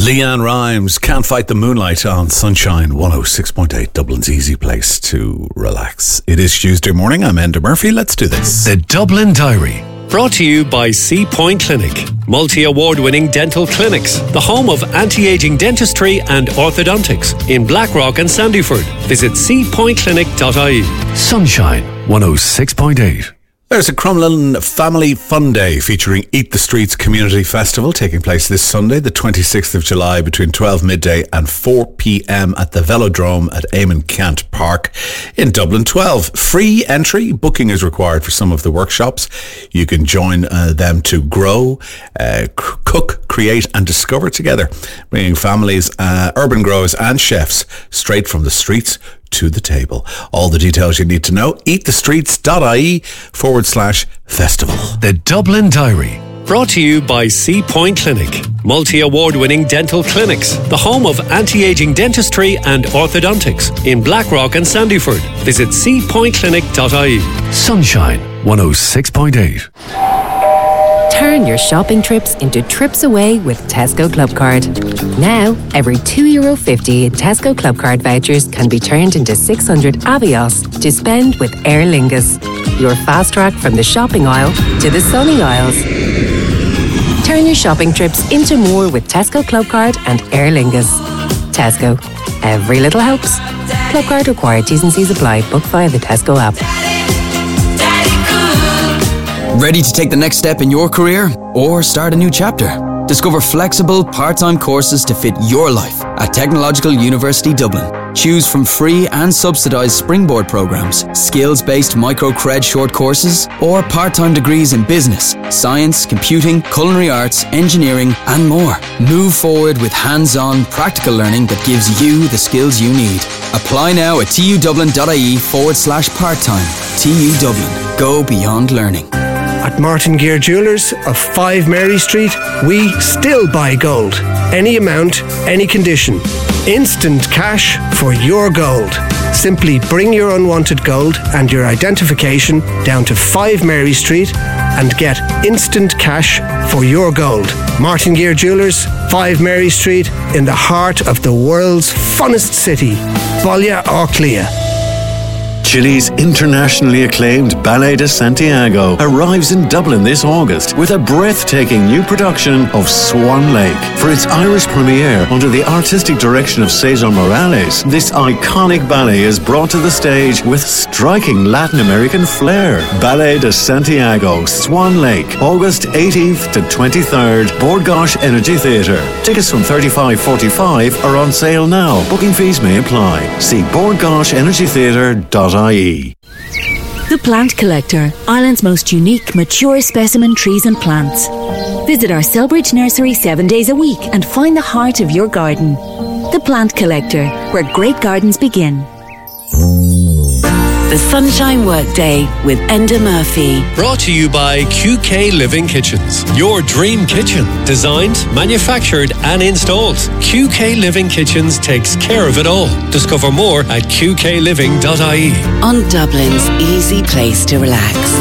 Leanne Rimes, Can't Fight the Moonlight on Sunshine 106.8, Dublin's easy place to relax. It is Tuesday morning. I'm Enda Murphy. Let's do this. The Dublin Diary. Brought to you by Sea Point Clinic, multi-award-winning dental clinics, the home of anti-aging dentistry and orthodontics in Blackrock and Sandyford. Visit seapointclinic.ie. Sunshine 106.8. There's a Crumlin Family Fun Day featuring Eat the Streets Community Festival taking place this Sunday, the 26th of July, between 12 midday and 4 p.m. at the Velodrome at Eamon Cant Park in Dublin 12. Free entry. Booking is required for some of the workshops. You can join them to grow, cook, create and discover together, bringing families, urban growers and chefs straight from the streets to the table. All the details you need to know, eatthestreets.ie/festival. The Dublin Diary. Brought to you by Sea Point Clinic, multi-award-winning dental clinics, the home of anti-aging dentistry and orthodontics in Blackrock and Sandyford. Visit seapointclinic.ie. Sunshine 106.8. Turn your shopping trips into trips away with Tesco Clubcard. Now, every €2.50 in Tesco Clubcard vouchers can be turned into 600 Avios to spend with Aer Lingus. Your fast track from the shopping aisle to the sunny aisles. Turn your shopping trips into more with Tesco Clubcard and Aer Lingus. Tesco. Every little helps. Clubcard required. T's and C's apply. Book via the Tesco app. Ready to take the next step in your career or start a new chapter? Discover flexible, part-time courses to fit your life at Technological University Dublin. Choose from free and subsidised springboard programmes, skills-based micro-cred short courses, or part-time degrees in business, science, computing, culinary arts, engineering, and more. Move forward with hands-on, practical learning that gives you the skills you need. Apply now at tudublin.ie/part-time. TU Dublin. Go beyond learning. At Martin Gear Jewellers of 5 Mary Street, we still buy gold. Any amount, any condition. Instant cash for your gold. Simply bring your unwanted gold and your identification down to 5 Mary Street and get instant cash for your gold. Martin Gear Jewellers, 5 Mary Street, in the heart of the world's funnest city, Balla Orclia. Chile's internationally acclaimed Ballet de Santiago arrives in Dublin this August with a breathtaking new production of Swan Lake. For its Irish premiere under the artistic direction of Cesar Morales, this iconic ballet is brought to the stage with striking Latin American flair. Ballet de Santiago, Swan Lake, August 18th to 23rd, Bord Gáis Energy Theatre. Tickets from $35.45 are on sale now. Booking fees may apply. See bordgaisEnergytheatre.ie. The Plant Collector, Ireland's most unique, mature specimen trees and plants. Visit our Selbridge nursery 7 days a week and find the heart of your garden. The Plant Collector, where great gardens begin. The Sunshine Workday with Enda Murphy. Brought to you by QK Living Kitchens. Your dream kitchen. Designed, manufactured and installed. QK Living Kitchens takes care of it all. Discover more at qkliving.ie. On Dublin's easy place to relax.